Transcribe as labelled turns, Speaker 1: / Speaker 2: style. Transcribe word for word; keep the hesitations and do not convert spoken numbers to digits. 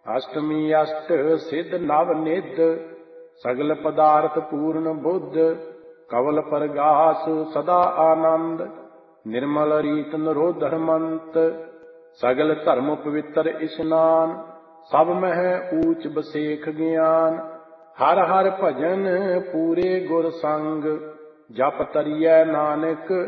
Speaker 1: ਅਸ਼ਟਮੀ ਅਸ਼ਟ ਸਿੱਧ ਨਵ ਨਿਧ, ਸਗਲ ਪਦਾਰਥ ਪੂਰਨ ਬੁੱਧ। ਕਵਲ ਪਰਗਾਸ ਸਦਾ ਆਨੰਦ, ਨਿਰਮਲ ਰੀਤ ਨਿਰੋਧਰ ਮੰਤ। ਸਗਲ ਧਰਮ ਪਵਿੱਤਰ ਇਸ਼ਨਾਨ, ਸਭ ਮਹਿ ਊਚ ਬਸੇਖ ਗਿਆਨ। ਹਰ ਹਰ ਭਜਨ ਪੂਰੇ ਗੁਰ ਸੰਗ, ਜਪ ਤਰੀਐ ਨਾਨਕ